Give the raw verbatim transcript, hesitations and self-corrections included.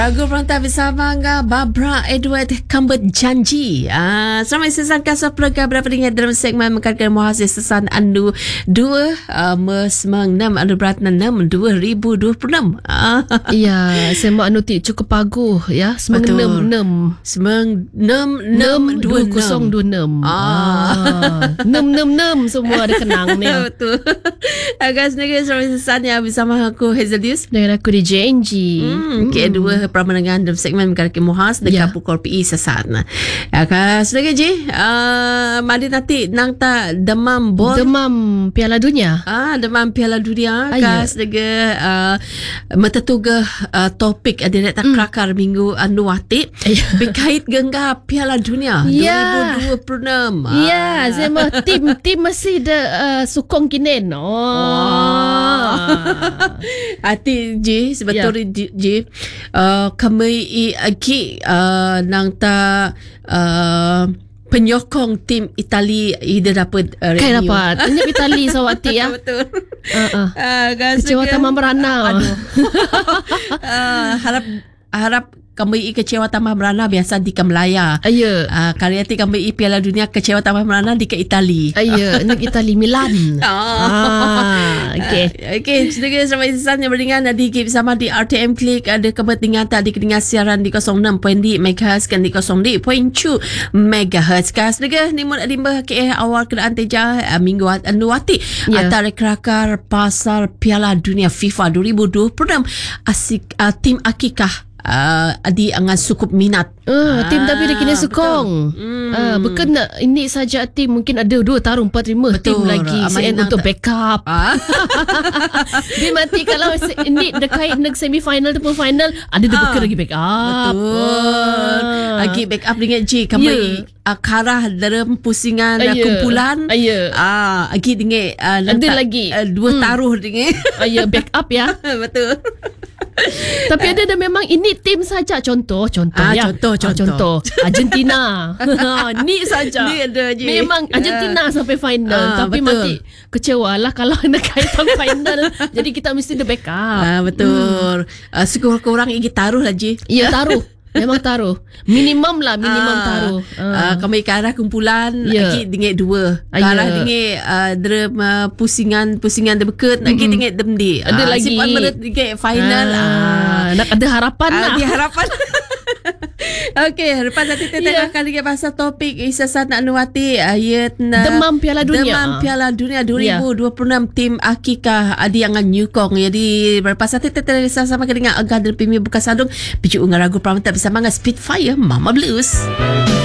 Lagu perantar bersama dengan Barbara Edward Kambet Janji. Ah, selamat sesan kasar pelagak berapa dengan dalam segmen mengkaitkan muhasil sesan anu dua uh, mesmeng enam anu berat enam dua ribu dua puluh enam. Ah. Ya, semak anu ti cukup paguh ya. Semeng enam enam. Semeng enam enam dua kosong dua enam. Ah. enam enam enam semua ada kenang ni. Betul. Agak sedikit selamat sesan ya bersama aku Hazelius. Dengan aku di J N G. Hmm, K dua permenangan dalam segmen mengkaitkan muhas dekat yeah. pukul P I sesaat. Akak sedikit je. Uh, mari nanti nang ta demam bol. Demam Piala Dunia. Ah, demam Piala Dunia. Akak sedikit uh, metetuga uh, topik ada tak mm. kelakar minggu anu wati berkait gengga Piala Dunia yeah. dua ribu dua puluh enam. Ya, yeah, saya mah tim tim masih de uh, sukong kinen. Oh. oh. Hati je sebetulnya yeah. je uh, kami i agi uh, nang ta uh, penyokong tim Itali ida dapat uh, revenue. Kai dapat. Ini Itali sawati ya. Betul. Uh-uh. Uh, kecewa tamam merana. Aduh. uh, harap harap kami i kecewa tambah merana biasa di ke Melaya. Ayo. Uh, kali hati kami i Piala Dunia kecewa tambah merana di ke Itali. Ayo, nak Itali Milan. Oh. Ah, okey. Uh, okey, sedikit sampai sesan yang beringan di bersama di R T M Klik ada kepentingan tadi kedengar siaran di kosong enam titik dua megahertz kan di kosong dua titik tujuh megahertz. Kas sedikit ni mun adimbah ke awal keadaan teja uh, minggu anu wati yeah. antara kelakar pasal Piala Dunia FIFA dua ribu dua puluh enam asik uh, tim Akikah Uh, adi angan sukup minat uh, ah, tim tapi dia kena sukong hmm. uh, bukan nak ini saja tim mungkin ada dua tarung empat lima tim lagi Sen untuk backup ah. Dia mati kalau ini dekat nak semi final ataupun final ada dia ah. beker lagi backup betul ah. lagi backup dengan J kami yeah. uh, karah dalam pusingan uh, kumpulan yeah. ah lagi dengan uh, ada lagi uh, dua hmm. taruh dengan uh, ya backup ya betul. Tapi ada dah memang ini tim saja contoh contoh ah, ya contoh contoh, ah, contoh. Argentina ni saja ni ada je memang Argentina uh, sampai final uh, tapi betul. mati kecewa lah kalau nak kaitan final jadi kita mesti ada backup ah, betul hmm. uh, sekurang-kurang ingin taruh lah je ya taruh memang taruh minimum lah minimum ah, taruh ah. Uh, kami ke arah kumpulan yeah. lagi dengan dua ke arah yeah. dengan uh, dera, uh, pusingan pusingan dia beket lagi mm-hmm. dengan demdi ada uh, lagi simpan menit dengan final ah, ah. nak ada harapan ah, lah ada harapan. Okey, lepas nanti kita yeah. tengahkan lagi pasal topik Isasan nak nuati ayat Demam Piala Dunia. Demam Piala Dunia dua ribu dua puluh enam yeah. tim Akikah adi yang nyukong. Jadi berpas nanti kita sama dengan agak dan pimi buka sadung. Picu ungar ragu pramatap bersama dengan Spitfire Mama Blues.